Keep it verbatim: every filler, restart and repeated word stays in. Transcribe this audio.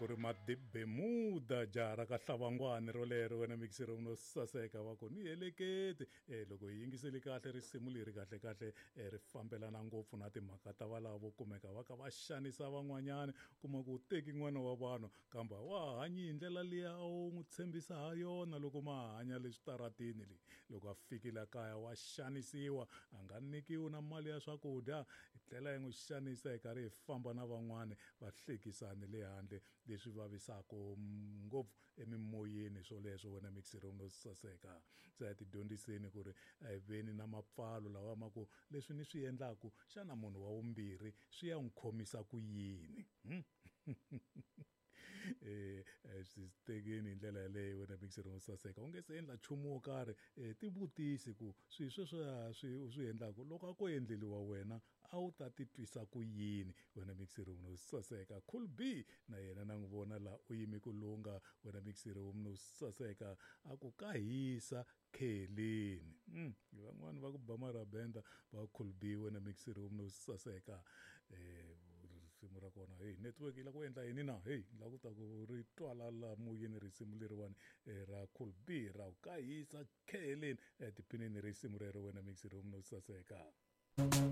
ku ri madibemuda jara ka hlavangwani ro lero wena mixi ro no saseka wa ku ni helekete eh loko hi yingiseli kahle risimu leri kahle kahle ri fambelana ngopfu na timhaka ta valavo kumeka va ka va xanisa van'wanyana kuma ku teki n'wana wa vanhu kambe wa hanyi hi ndlela liya u n'wi tshembisa ha yona loko ma hanya le switaratini le loko a fikile kaya wa xanisiwa a nga nikiwi na mali ya swakudya hi tlela yi n'wi xanisa hi karhi hi famba na van'wana va hlekisani le handle leswi vavisaka ngopfu emimoyeni swo leswo wena mixi ro no saseka se ti dyondziseni ku ri a hi veni na mapfalo lawa ma ku leswi ni swi endlaku xana munhu wa vumbirhi swi ya n'wi khomisa ku yini eh swi tekeni hi ndlela yaleyo wena mixi ro no saseka u nge se endla nchumu wo karhi eh ti vutisi ku swi sweswo swi swi endlaku loko a ko endleliwa wena a wu ta titwisa ku yini wena mixi ro no saseka cool B na yena na n'wi vona la u yimi ku lunga wena mixi ro no saseka a ku kahisa kheleni mm van'wana va ku ba marabenda va cool B wena mixi ro no saseka eh risimu ra kona hey network ila ku endla yini na hey la ku ta ku ri twala la moyeni risimu leriwani ra cool B ra u kahisa kheleni eh tipinini risimu rero wena mixi ro no saseka